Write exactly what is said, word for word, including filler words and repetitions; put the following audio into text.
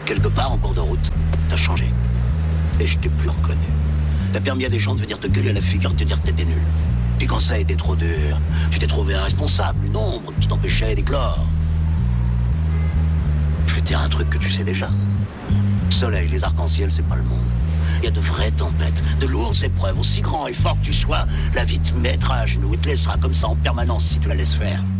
Quelque part, en cours de route, t'as changé. Et je t'ai plus reconnu. T'as permis à des gens de venir te gueuler à la figure et te dire que t'étais nul. Puis quand ça a été trop dur, tu t'es trouvé un responsable, une ombre qui t'empêchait d'éclore. Je vais te dire un truc que tu sais déjà. Le soleil, les arcs-en-ciel, c'est pas le monde. Il y a de vraies tempêtes, de lourdes épreuves, aussi grand et fort que tu sois, la vie te mettra à genoux et te laissera comme ça en permanence si tu la laisses faire.